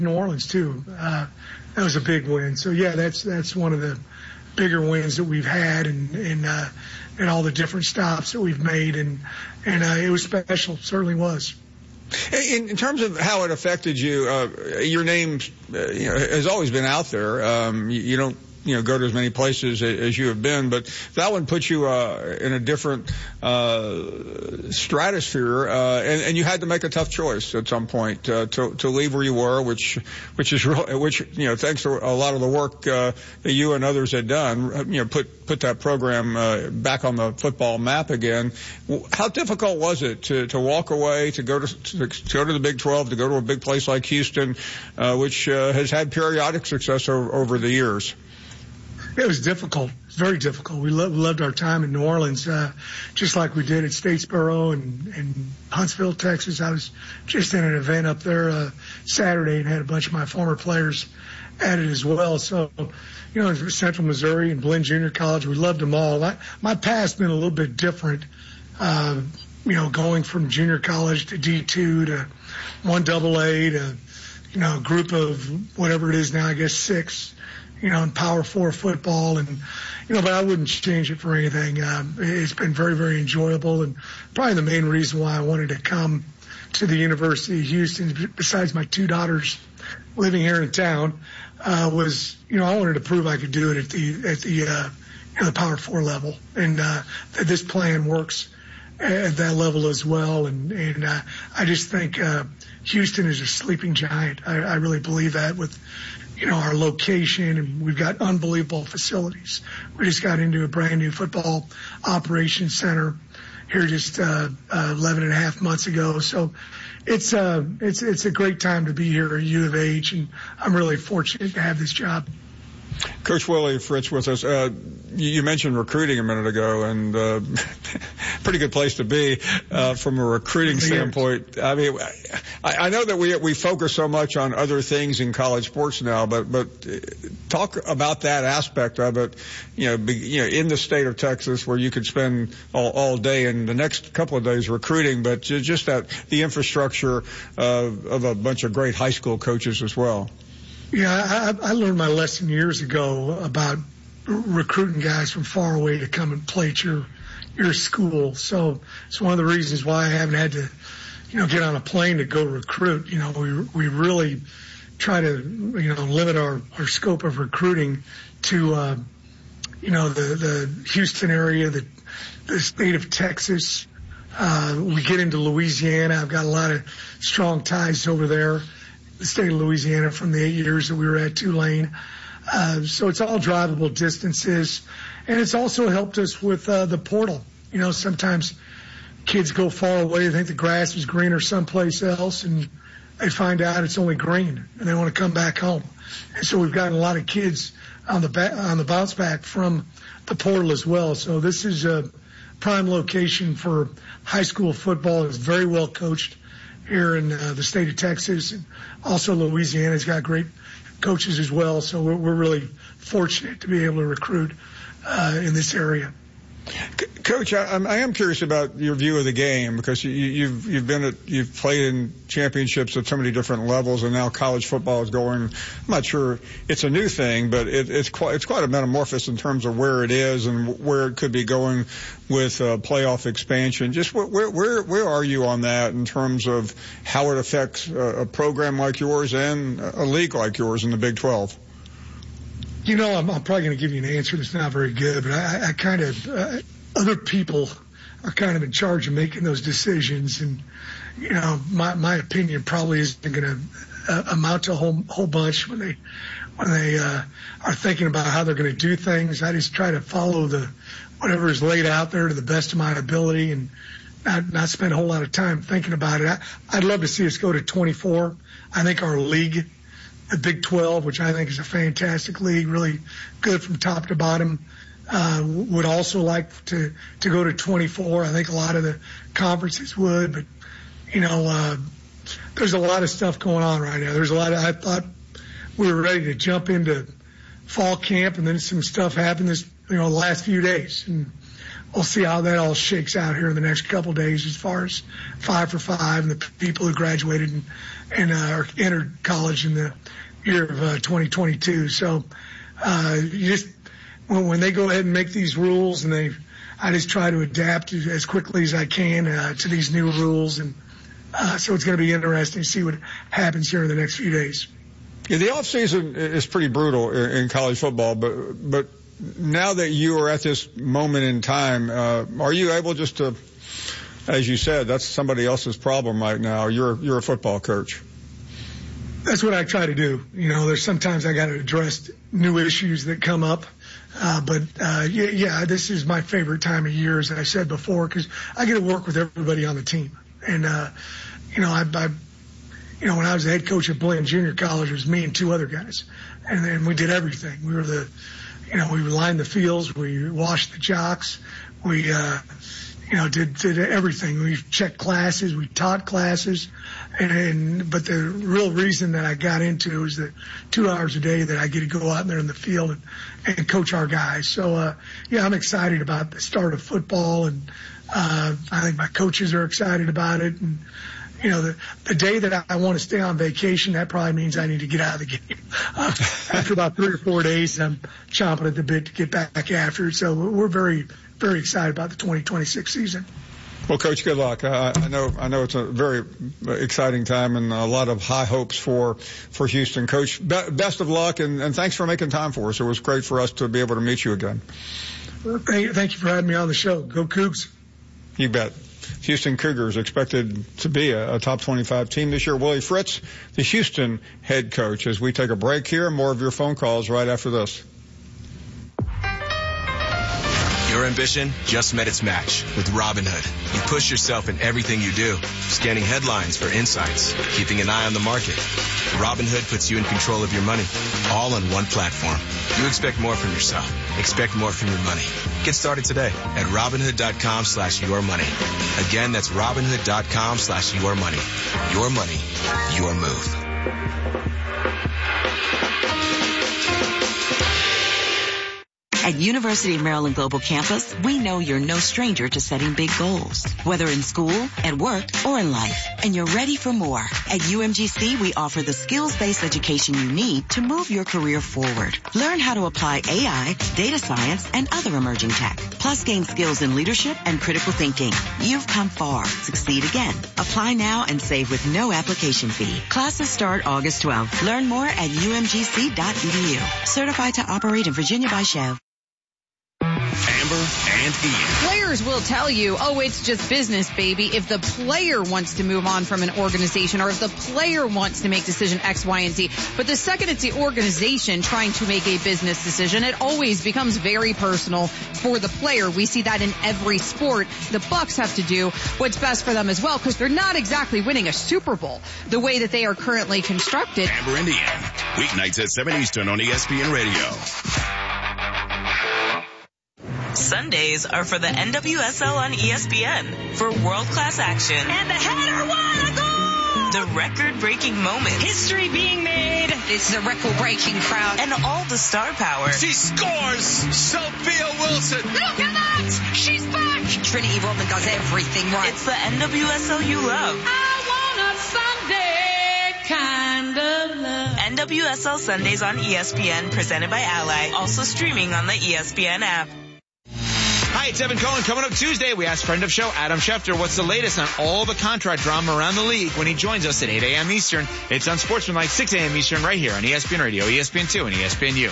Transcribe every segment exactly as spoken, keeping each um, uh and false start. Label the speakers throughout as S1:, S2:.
S1: New Orleans too. Uh, that was a big win. So yeah, that's that's one of the bigger wins that we've had, and and uh, and all the different stops that we've made, and and uh, it was special. Certainly was.
S2: In, in terms of how it affected you, uh, your name uh, you know, has always been out there. Um, you, you don't, you know, go to as many places as you have been, but that one put you uh, in a different uh, stratosphere, uh, and, and you had to make a tough choice at some point uh, to to leave where you were, which which is real, which you know, thanks to a lot of the work uh, that you and others had done, you know, put put that program uh, back on the football map again. How difficult was it to to walk away, to go to to, to go to the Big twelve, to go to a big place like Houston, uh, which uh, has had periodic success over, over the years?
S1: It was difficult. It was very difficult. We lo- loved our time in New Orleans, uh, just like we did at Statesboro and, and Huntsville, Texas. I was just in an event up there uh, Saturday and had a bunch of my former players at it as well. So, you know, Central Missouri and Blinn Junior College, we loved them all. I, my past been a little bit different, uh, you know, going from junior college to D two to one double A to, you know, a group of whatever it is now, I guess six. You know, in Power Four football, and you know, but I wouldn't change it for anything. Um, it's been very, very enjoyable, and probably the main reason why I wanted to come to the University of Houston, besides my two daughters living here in town, uh, was you know I wanted to prove I could do it at the at the uh, you know, the Power Four level, and uh, that this plan works at that level as well. And and uh, I just think uh, Houston is a sleeping giant. I, I really believe that with. You know, our location, and we've got unbelievable facilities. We just got into a brand new football operations center here just uh, uh, eleven and a half months ago. So it's uh, it's it's a great time to be here at U of H, and I'm really fortunate to have this job.
S2: Coach Willie Fritz with us. Uh, you mentioned recruiting a minute ago, and uh, pretty good place to be uh, from a recruiting standpoint. I mean, I, I know that we we focus so much on other things in college sports now, but but talk about that aspect of it. You know, be, you know, in the state of Texas, where you could spend all, all day and the next couple of days recruiting, but just that the infrastructure of, of a bunch of great high school coaches as well.
S1: Yeah, I, I learned my lesson years ago about recruiting guys from far away to come and play at your your school. So it's one of the reasons why I haven't had to, you know, get on a plane to go recruit. You know, we we really try to, you know, limit our, our scope of recruiting to, uh, you know, the, the Houston area, the, the state of Texas. Uh, we get into Louisiana. I've got a lot of strong ties over there. The state of Louisiana from the eight years that we were at Tulane. Uh, so it's all drivable distances. And it's also helped us with uh, the portal. You know, sometimes kids go far away, they think the grass is greener someplace else, and they find out it's only green, and they want to come back home. And so we've gotten a lot of kids on the ba- on the bounce back from the portal as well. So this is a prime location for high school football. It's very well coached here in uh, the state of Texas. And also Louisiana's got great coaches as well. So we're, we're really fortunate to be able to recruit uh, in this area.
S2: Coach, I, I am curious about your view of the game, because you, you've you've been at, you've played in championships at so many different levels, and now college football is going. I'm not sure it's a new thing, but it, it's quite it's quite a metamorphosis in terms of where it is and where it could be going with uh, playoff expansion. Just where where where are you on that in terms of how it affects a, a program like yours and a league like yours in the Big twelve?
S1: You know, I'm, I'm probably going to give you an answer that's not very good, but I, I kind of, uh, other people are kind of in charge of making those decisions. And, you know, my, my opinion probably isn't going to uh, amount to a whole, whole bunch when they, when they, uh, are thinking about how they're going to do things. I just try to follow the, whatever is laid out there to the best of my ability and not, not spend a whole lot of time thinking about it. I, I'd love to see us go to twenty-four. I think our league, the Big twelve, which I think is a fantastic league, really good from top to bottom, uh, would also like to, to go to twenty-four. I think a lot of the conferences would, but, you know, uh, there's a lot of stuff going on right now. There's a lot of, I thought we were ready to jump into fall camp, and then some stuff happened this, you know, the last few days. And we'll see how that all shakes out here in the next couple of days as far as five for five and the people who graduated and and uh, entered college in the year of uh, twenty twenty-two. So uh, you just when, when they go ahead and make these rules, and they, I just try to adapt as quickly as I can uh, to these new rules, and uh, so it's going to be interesting to see what happens here in the next few days.
S2: Yeah, the off season is pretty brutal in college football, but but now that you are at this moment in time, uh, are you able just to, as you said, that's somebody else's problem right now. You're you're a football coach.
S1: That's what I try to do. You know, there's sometimes I got to address new issues that come up. Uh, but, uh, yeah, yeah, this is my favorite time of year, as I said before, because I get to work with everybody on the team. And, uh, you know, I, I, you know, when I was the head coach at Blaine Junior College, it was me and two other guys. And then we did everything. We were the, you know, we lined the fields. We washed the jocks. We, uh, you know, did, did everything. We checked classes. We taught classes. And, and, but the real reason that I got into it was the two hours a day that I get to go out there in the field and, and coach our guys. So, uh, yeah, I'm excited about the start of football, and, uh, I think my coaches are excited about it. And, you know, the, the day that I, I want to stay on vacation, that probably means I need to get out of the game. Uh, after about three or four days, I'm chomping at the bit to get back after it. So we're very, very excited about the twenty twenty-six season.
S2: Well, Coach, good luck. I, I know, I know it's a very exciting time and a lot of high hopes for, for Houston. Coach, be, best of luck, and, and thanks for making time for us. It was great for us to be able to meet you again.
S1: Well, thank, thank you for having me on the show. Go Cougs.
S2: You bet. Houston Cougars expected to be a, a top twenty-five team this year. Willie Fritz, the Houston head coach. As we take a break here, more of your phone calls right after this.
S3: Your ambition just met its match with Robinhood. You push yourself in everything you do, scanning headlines for insights, keeping an eye on the market. Robinhood puts you in control of your money, all on one platform. You expect more from yourself. Expect more from your money. Get started today at Robinhood.com slash your money. Again, that's Robinhood.com slash your money. Your money, your move.
S4: At University of Maryland Global Campus, we know you're no stranger to setting big goals, whether in school, at work, or in life, and you're ready for more. At U M G C, we offer the skills-based education you need to move your career forward. Learn how to apply A I, data science, and other emerging tech, plus gain skills in leadership and critical thinking. You've come far. Succeed again. Apply now and save with no application fee. Classes start August twelfth. Learn more at U M G C dot E D U. Certified to operate in Virginia by Chev.
S5: Amber and Ian.
S6: Players will tell you, oh, it's just business, baby. If the player wants to move on from an organization, or if the player wants to make decision X, Y, and Z. But the second it's the organization trying to make a business decision, it always becomes very personal for the player. We see that in every sport. The Bucks have to do what's best for them as well, because they're not exactly winning a Super Bowl the way that they are currently constructed.
S5: Amber and Ian, weeknights at seven Eastern on E S P N Radio.
S7: Sundays are for the N W S L on E S P N for world-class action.
S8: And the header won a goal!
S7: The record-breaking moments.
S8: History being made. This is a record-breaking crowd.
S7: And all the star power.
S5: She scores! Sophia Wilson!
S8: Look at that! She's back! Trinity Rodman does everything right.
S7: It's the N W S L you love.
S8: I want a Sunday kind of love.
S7: N W S L Sundays on E S P N, presented by Ally. Also streaming on the E S P N app.
S9: Hi, it's Evan Cohen. Coming up Tuesday, we asked friend of show Adam Schefter what's the latest on all the contract drama around the league when he joins us at eight a.m. Eastern. It's on Sportsmanlike six a.m. Eastern right here on E S P N Radio, E S P N two, and E S P N U.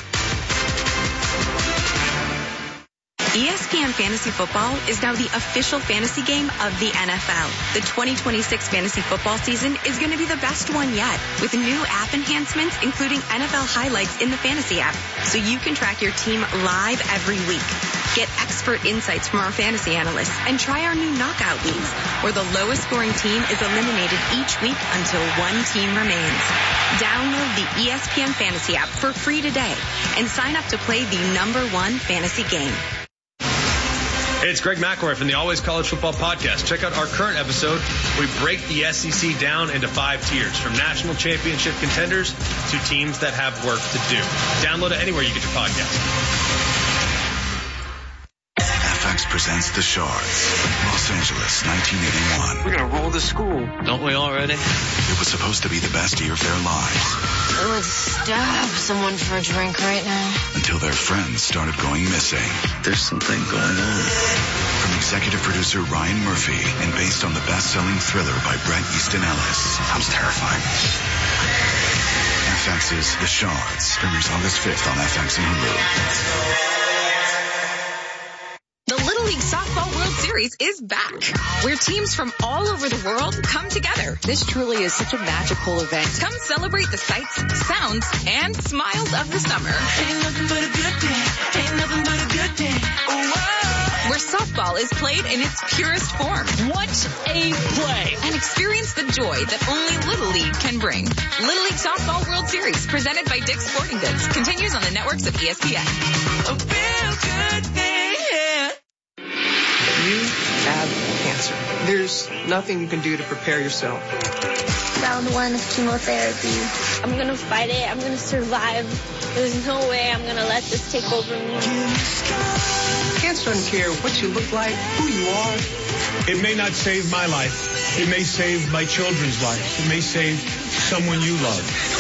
S10: E S P N Fantasy Football is now the official fantasy game of the N F L. The twenty twenty-six fantasy football season is going to be the best one yet, with new app enhancements, including N F L highlights in the fantasy app, so you can track your team live every week. Get expert insights from our fantasy analysts and try our new knockout leagues, where the lowest scoring team is eliminated each week until one team remains. Download the E S P N Fantasy app for free today and sign up to play the number one fantasy game.
S11: Hey, it's Greg McElroy from the Always College Football Podcast. Check out our current episode. We break the S E C down into five tiers, from national championship contenders to teams that have work to do. Download it anywhere you get your podcast.
S3: F X
S12: presents The Shards, Los Angeles, nineteen eighty-one.
S13: We're gonna roll the school, don't we already?
S12: It was supposed to be the best year of their lives.
S14: I would stab someone for a drink right now.
S12: Until their friends started going missing.
S13: There's something going on.
S12: From executive producer Ryan Murphy and based on the best-selling thriller by Bret Easton Ellis. Sounds terrifying. F X's The Shards premieres August fifth on F X and Hulu.
S15: The Little League Softball World Series is back, where teams from all over the world come together. This truly is such a magical event. Come celebrate the sights, sounds, and smiles of the summer. Ain't nothing but a good day. Ain't nothing but a good day. Oh, where softball is played in its purest form. What a play! And experience the joy that only Little League can bring. Little League Softball World Series, presented by Dick's Sporting Goods, continues on the networks of E S P N. A real good day.
S16: You have cancer. There's nothing you can do to prepare yourself.
S17: Round one of chemotherapy. I'm going to fight it. I'm going to survive. There's no way I'm going to let this take over me.
S16: Cancer doesn't care what you look like, who you are.
S18: It may not save my life. It may save my children's lives. It may save someone you love.